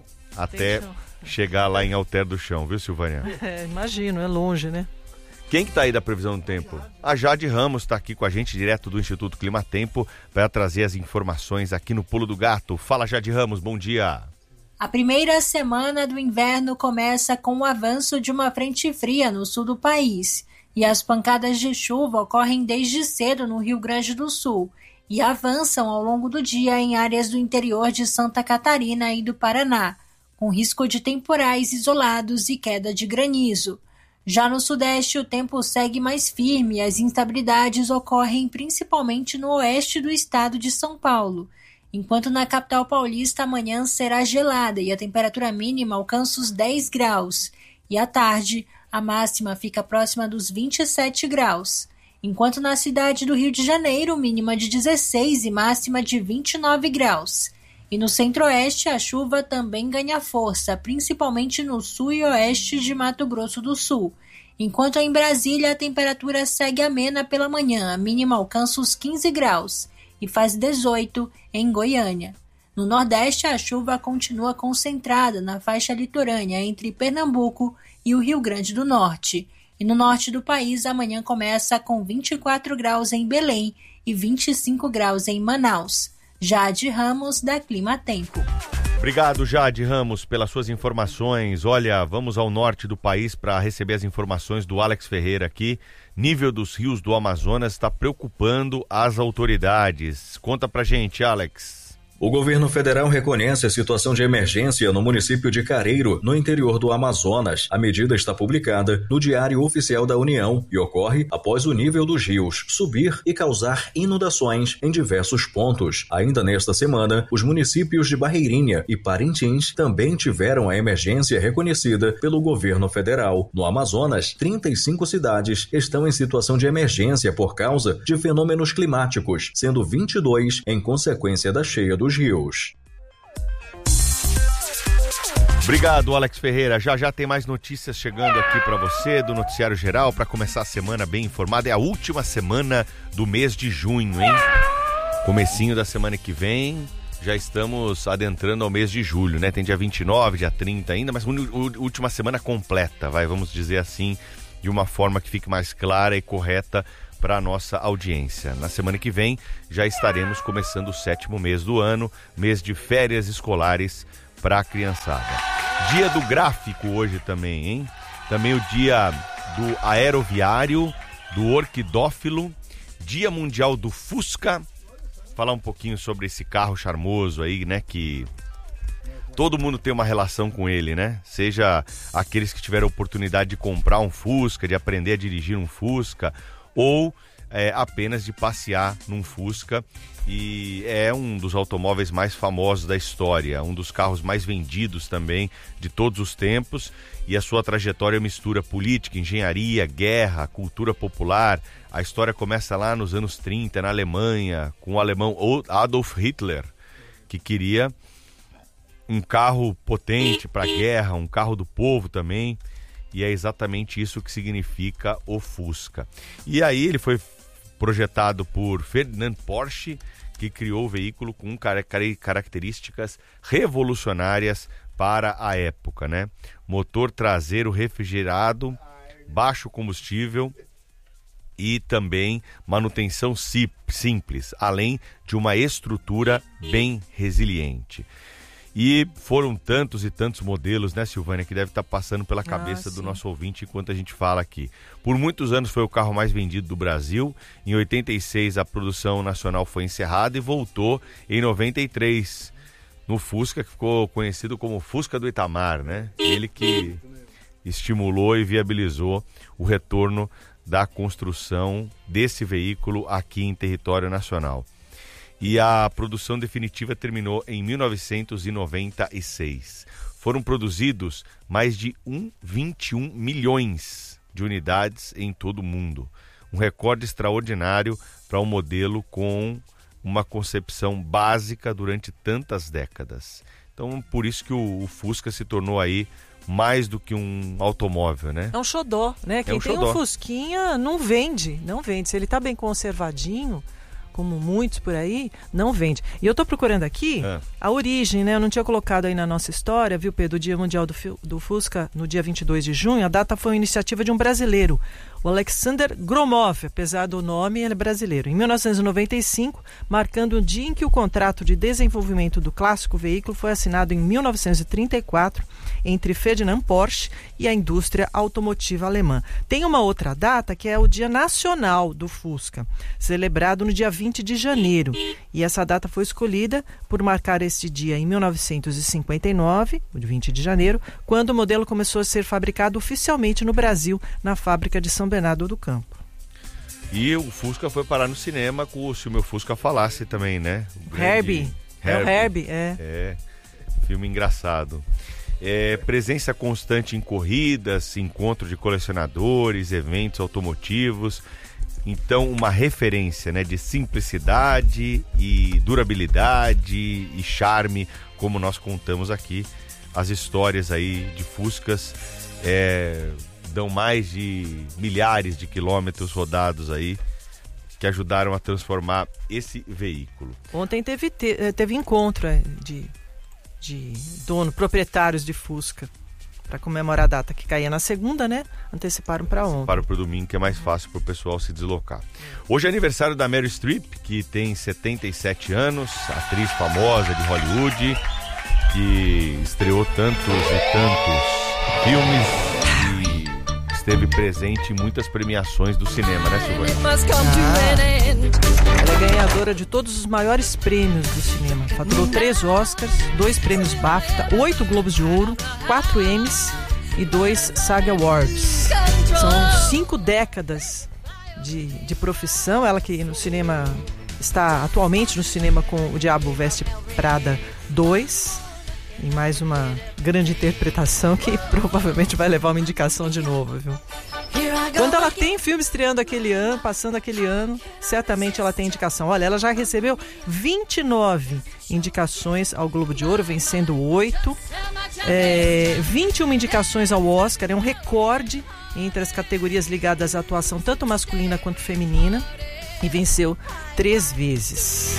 até chegar lá em Alter do Chão, viu, Silvânia? É, imagino, é longe, né? Quem que tá aí da previsão do tempo? A Jade Ramos está aqui com a gente, direto do Instituto Climatempo, para trazer as informações aqui no Pulo do Gato. Fala, Jade Ramos, bom dia. A primeira semana do inverno começa com o avanço de uma frente fria no sul do país. E as pancadas de chuva ocorrem desde cedo no Rio Grande do Sul e avançam ao longo do dia em áreas do interior de Santa Catarina e do Paraná, com risco de temporais isolados e queda de granizo. Já no Sudeste, o tempo segue mais firme e as instabilidades ocorrem principalmente no oeste do estado de São Paulo, enquanto na capital paulista amanhã será gelada e a temperatura mínima alcança os dez graus, e à tarde a máxima fica próxima dos vinte e sete graus, enquanto na cidade do Rio de Janeiro, mínima de dezesseis e máxima de vinte e nove graus. E no centro-oeste, a chuva também ganha força, principalmente no sul e oeste de Mato Grosso do Sul. Enquanto em Brasília, a temperatura segue amena pela manhã, a mínima alcança os quinze graus e faz dezoito em Goiânia. No Nordeste, a chuva continua concentrada na faixa litorânea entre Pernambuco e o Rio Grande do Norte. E no norte do país, amanhã começa com vinte e quatro graus em Belém e vinte e cinco graus em Manaus. Jade Ramos, da Climatempo. Obrigado, Jade Ramos, pelas suas informações. Olha, vamos ao norte do país para receber as informações do Alex Ferreira aqui. Nível dos rios do Amazonas está preocupando as autoridades. Conta pra gente, Alex. O governo federal reconhece a situação de emergência no município de Careiro, no interior do Amazonas. A medida está publicada no Diário Oficial da União e ocorre após o nível dos rios subir e causar inundações em diversos pontos. Ainda nesta semana, os municípios de Barreirinha e Parintins também tiveram a emergência reconhecida pelo governo federal. No Amazonas, trinta e cinco cidades estão em situação de emergência por causa de fenômenos climáticos, sendo vinte e dois em consequência da cheia dos rios. Obrigado, Alex Ferreira. Já já tem mais notícias chegando aqui para você do Noticiário Geral para começar a semana bem informada. É a última semana do mês de junho, hein? Comecinho da semana que vem, já estamos adentrando ao mês de julho, né? Tem dia vinte e nove, dia trinta ainda, mas última semana completa, vai, vamos dizer assim, de uma forma que fique mais clara e correta para a nossa audiência. Na semana que vem já estaremos começando o sétimo mês do ano, mês de férias escolares para a criançada. Dia do gráfico hoje também, hein? Também o dia do aeroviário, do orquidófilo, dia mundial do Fusca. Falar um pouquinho sobre esse carro charmoso aí, né? Que todo mundo tem uma relação com ele, né? Seja aqueles que tiveram a oportunidade de comprar um Fusca, de aprender a dirigir um Fusca, ou é, apenas de passear num Fusca. E é um dos automóveis mais famosos da história, um dos carros mais vendidos também de todos os tempos, e a sua trajetória mistura política, engenharia, guerra, cultura popular. A história começa lá nos anos trinta, na Alemanha, com o alemão Adolf Hitler, que queria um carro potente para a guerra, um carro do povo também, e é exatamente isso que significa o Fusca. E aí ele foi projetado por Ferdinand Porsche, que criou o veículo com características revolucionárias para a época, né? Motor traseiro refrigerado, baixo combustível e também manutenção simples, além de uma estrutura bem resiliente. E foram tantos e tantos modelos, né, Silvânia, que deve estar passando pela cabeça ah, do nosso ouvinte enquanto a gente fala aqui. Por muitos anos foi o carro mais vendido do Brasil. Em oitenta e seis a produção nacional foi encerrada e voltou em noventa e três no Fusca, que ficou conhecido como Fusca do Itamar, né? Ele que estimulou e viabilizou o retorno da construção desse veículo aqui em território nacional. E a produção definitiva terminou em mil novecentos e noventa e seis. Foram produzidos mais de vinte e um milhões de unidades em todo o mundo. Um recorde extraordinário para um modelo com uma concepção básica durante tantas décadas. Então, por isso que o, o Fusca se tornou aí mais do que um automóvel, né? É um xodó, né? Quem é um tem xodó. um Fusquinha não vende, não vende. Se ele tá bem conservadinho, como muitos por aí, não vende. E eu tô procurando aqui é. a origem, né? Eu não tinha colocado aí na nossa história, viu, Pedro? O Dia Mundial do, do Fusca, no dia vinte e dois de junho, a data foi uma iniciativa de um brasileiro, o Alexander Gromov, apesar do nome, ele é brasileiro. Em mil novecentos e noventa e cinco, marcando o dia em que o contrato de desenvolvimento do clássico veículo foi assinado em mil novecentos e trinta e quatro entre Ferdinand Porsche e a indústria automotiva alemã. Tem uma outra data que é o Dia Nacional do Fusca, celebrado no dia vinte de janeiro. E essa data foi escolhida por marcar este dia em mil novecentos e cinquenta e nove, o vinte de janeiro, quando o modelo começou a ser fabricado oficialmente no Brasil, na fábrica de São Bernardo do Campo. E o Fusca foi parar no cinema com o Se o Meu Fusca Falasse também, né? O Herbie. É o Herbie, é. É, filme engraçado. É, presença constante em corridas, encontro de colecionadores, eventos automotivos. Então, uma referência, né, de simplicidade e durabilidade e charme, como nós contamos aqui. As histórias aí de Fuscas é, dão mais de milhares de quilômetros rodados aí, que ajudaram a transformar esse veículo. Ontem teve, te, teve encontro de, de dono, proprietários de Fusca, para comemorar a data que caía na segunda, né? Anteciparam para ontem. Para o domingo, que é mais fácil para o pessoal se deslocar. Hoje é aniversário da Meryl Streep, que tem setenta e sete anos, atriz famosa de Hollywood, que estreou tantos e tantos filmes e esteve presente em muitas premiações do cinema, né, Silvânia? Ah, ela é ganhadora de todos os maiores prêmios do cinema. Faturou três Oscars, dois prêmios BAFTA, oito Globos de Ouro, quatro Emmys e dois SAG Awards. São cinco décadas de, de profissão. Ela que no cinema está atualmente no cinema com O Diabo Veste Prada dois. E mais uma grande interpretação que provavelmente vai levar uma indicação de novo, viu? Quando ela tem filme estreando aquele ano, passando aquele ano, certamente ela tem indicação. Olha, ela já recebeu vinte e nove indicações ao Globo de Ouro, vencendo oito. É, vinte e uma indicações ao Oscar, é um recorde entre as categorias ligadas à atuação tanto masculina quanto feminina. E venceu três vezes.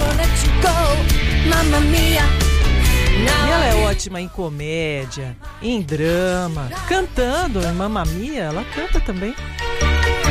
E ela é ótima em comédia, em drama, cantando em Mamma Mia, ela canta também.